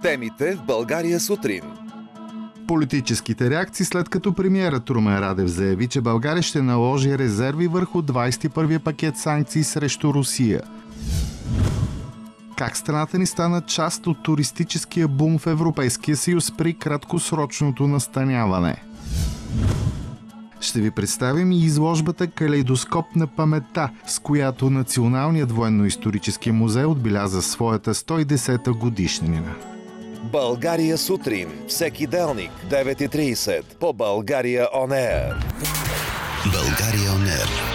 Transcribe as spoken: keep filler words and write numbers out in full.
Темите в България сутрин. Политическите реакции, след като премиерът Румен Радев заяви, че България ще наложи резерви върху двадесет и първия пакет санкции срещу Русия. Как страната ни стана част от туристическия бум в Европейския съюз при краткосрочното настаняване. Ще ви представим и изложбата "Калейдоскоп на паметта", с която Националният военно-исторически музей отбеляза своята сто и десета годишнина. България сутрин, всеки делник, девет и тридесет, по България On Air. България On Air.